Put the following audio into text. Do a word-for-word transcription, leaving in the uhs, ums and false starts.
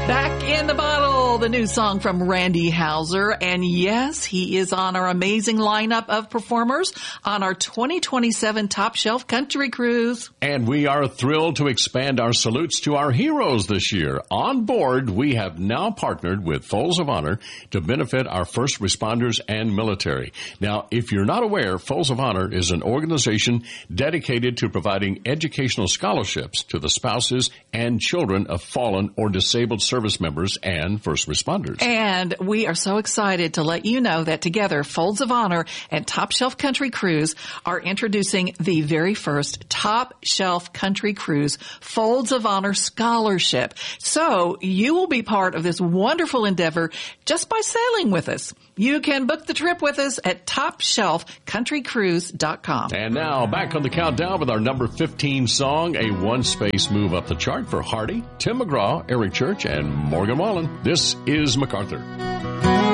Back in the bottle, the new song from Randy Houser. And yes, he is on our amazing lineup of performers on our twenty twenty-seven Top Shelf Country Cruise. And we are thrilled to expand our salutes to our heroes this year. On board, we have now partnered with Folds of Honor to benefit our first responders and military. Now, if you're not aware, Folds of Honor is an organization dedicated to providing educational scholarships to the spouses and children of fallen or disabled service members and first responders. And we are so excited to let you know that together, Folds of Honor and Top Shelf Country Cruise are introducing the very first Top Shelf Country Cruise Folds of Honor Scholarship. So you will be part of this wonderful endeavor just by sailing with us. You can book the trip with us at top shelf country cruise dot com. And now, back on the countdown with our number fifteen song, a one-space move up the chart for Hardy, Tim McGraw, Eric Church, and Morgan Wallen. This is MacArthur.